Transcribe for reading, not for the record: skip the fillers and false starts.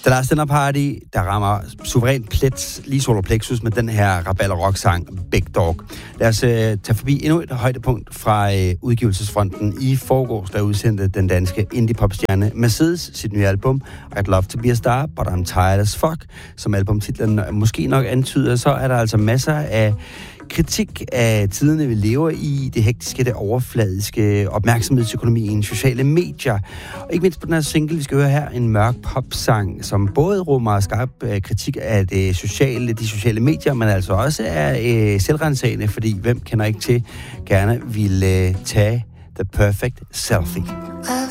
The Last Dinner Party, der rammer suverænt plet lige solar plexus med den her rabalder rock-sang Big Dog. Lad os tage forbi endnu et højdepunkt fra udgivelsesfronten. I forgårs, der udsendte den danske indie-popstjerne Mercedes sit nye album I'd Love to Be a Star, But I'm Tired as Fuck. Som albumtitlen måske nok antyder, så er der altså masser af kritik af tiderne, vi lever i, det hektiske, det overfladiske, opmærksomhedsøkonomien, sociale medier. Og ikke mindst på den her single, vi skal høre her, en mørk popsang, som både rummer skarp kritik af det sociale, de sociale medier, men altså også er selvrensagende, fordi hvem kender ikke til gerne ville tage the perfect selfie. I